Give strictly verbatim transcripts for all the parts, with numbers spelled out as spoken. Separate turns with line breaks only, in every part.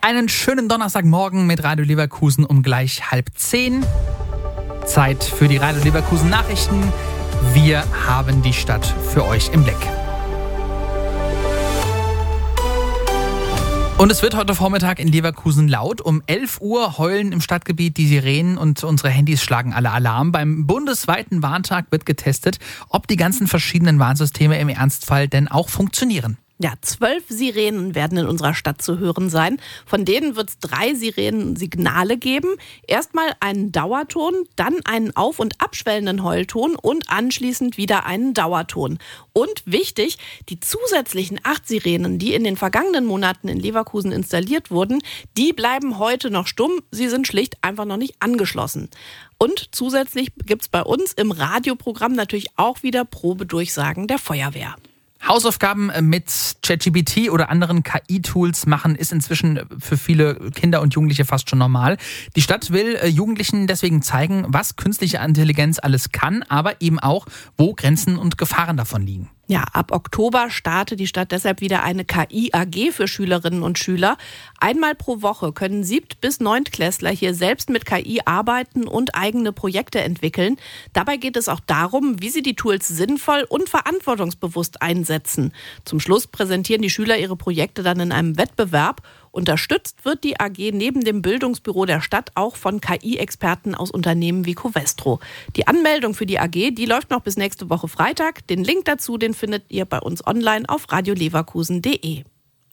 Einen schönen Donnerstagmorgen mit Radio Leverkusen um gleich halb zehn. Zeit für die Radio Leverkusen Nachrichten. Wir haben die Stadt für euch im Blick. Und es wird heute Vormittag in Leverkusen laut. Um elf Uhr heulen im Stadtgebiet die Sirenen und unsere Handys schlagen alle Alarm. Beim bundesweiten Warntag wird getestet, ob die ganzen verschiedenen Warnsysteme im Ernstfall denn auch funktionieren.
Ja, zwölf Sirenen werden in unserer Stadt zu hören sein. Von denen wird es drei Sirenensignale geben. Erstmal einen Dauerton, dann einen auf- und abschwellenden Heulton und anschließend wieder einen Dauerton. Und wichtig, die zusätzlichen acht Sirenen, die in den vergangenen Monaten in Leverkusen installiert wurden, die bleiben heute noch stumm. Sie sind schlicht einfach noch nicht angeschlossen. Und zusätzlich gibt es bei uns im Radioprogramm natürlich auch wieder Probedurchsagen der Feuerwehr.
Hausaufgaben mit ChatGPT oder anderen K I-Tools machen ist inzwischen für viele Kinder und Jugendliche fast schon normal. Die Stadt will Jugendlichen deswegen zeigen, was künstliche Intelligenz alles kann, aber eben auch, wo Grenzen und Gefahren davon liegen.
Ja, ab Oktober startet die Stadt deshalb wieder eine K I-A G für Schülerinnen und Schüler. Einmal pro Woche können Siebt- bis Neuntklässler hier selbst mit K I arbeiten und eigene Projekte entwickeln. Dabei geht es auch darum, wie sie die Tools sinnvoll und verantwortungsbewusst einsetzen. Zum Schluss präsentieren die Schüler ihre Projekte dann in einem Wettbewerb. Unterstützt wird die A G neben dem Bildungsbüro der Stadt auch von K I-Experten aus Unternehmen wie Covestro. Die Anmeldung für die A G, die läuft noch bis nächste Woche Freitag. Den Link dazu, den findet ihr bei uns online auf radio leverkusen punkt de.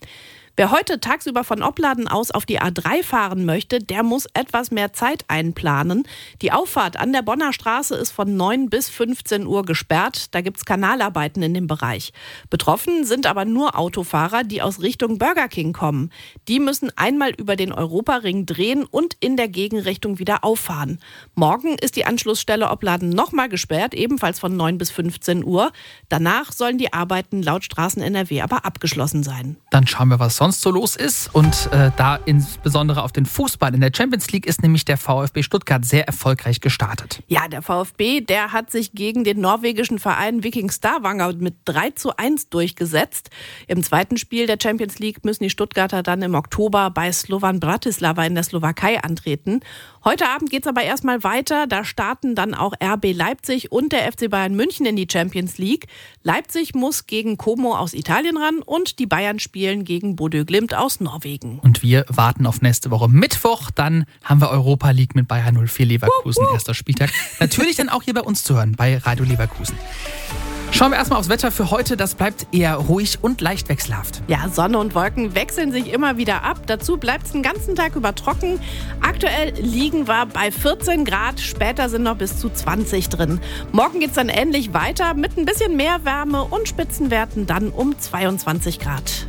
Wer heute tagsüber von Opladen aus auf die A drei fahren möchte, der muss etwas mehr Zeit einplanen. Die Auffahrt an der Bonner Straße ist von neun bis fünfzehn Uhr gesperrt. Da gibt es Kanalarbeiten in dem Bereich. Betroffen sind aber nur Autofahrer, die aus Richtung Burger King kommen. Die müssen einmal über den Europaring drehen und in der Gegenrichtung wieder auffahren. Morgen ist die Anschlussstelle Opladen nochmal gesperrt, ebenfalls von neun bis fünfzehn Uhr. Danach sollen die Arbeiten laut Straßen N R W aber abgeschlossen sein.
Dann schauen wir, was sonst so los ist. Und äh, da insbesondere auf den Fußball. In der Champions League ist nämlich der VfB Stuttgart sehr erfolgreich gestartet.
Ja, der VfB, der hat sich gegen den norwegischen Verein Viking Stavanger mit drei zu eins durchgesetzt. Im zweiten Spiel der Champions League müssen die Stuttgarter dann im Oktober bei Slovan Bratislava in der Slowakei antreten. Heute Abend geht es aber erstmal weiter. Da starten dann auch R B Leipzig und der F C Bayern München in die Champions League. Leipzig muss gegen Como aus Italien ran und die Bayern spielen gegen Bodø Glimt aus Norwegen.
Und wir warten auf nächste Woche Mittwoch. Dann haben wir Europa League mit Bayer null vier Leverkusen,
uh, uh.
erster Spieltag. Natürlich dann auch hier bei uns zu hören, bei Radio Leverkusen. Schauen wir erstmal aufs Wetter für heute. Das bleibt eher ruhig und leicht wechselhaft.
Ja, Sonne und Wolken wechseln sich immer wieder ab. Dazu bleibt es den ganzen Tag über trocken. Aktuell liegen wir bei vierzehn Grad. Später sind noch bis zu zwanzig drin. Morgen geht es dann ähnlich weiter mit ein bisschen mehr Wärme und Spitzenwerten dann um zweiundzwanzig Grad.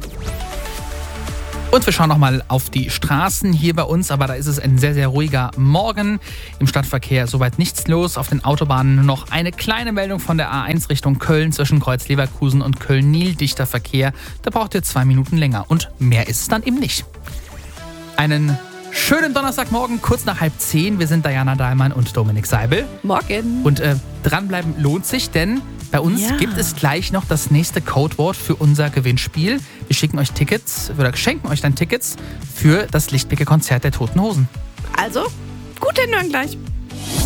Und wir schauen nochmal auf die Straßen hier bei uns, aber da ist es ein sehr, sehr ruhiger Morgen. Im Stadtverkehr soweit nichts los. Auf den Autobahnen nur noch eine kleine Meldung von der A eins Richtung Köln zwischen Kreuz Leverkusen und Köln-Niel. Dichter Verkehr, da braucht ihr zwei Minuten länger und mehr ist es dann eben nicht. Einen schönen Donnerstagmorgen, kurz nach halb zehn. Wir sind Diana Dahlmann und Dominik Seibel.
Morgen.
Und äh, dranbleiben lohnt sich, denn bei uns
ja.
gibt es gleich noch das nächste Codewort für unser Gewinnspiel. Wir schicken euch Tickets oder schenken euch dann Tickets für das Lichtblicke-Konzert der Toten Hosen.
Also, gut hinhören gleich.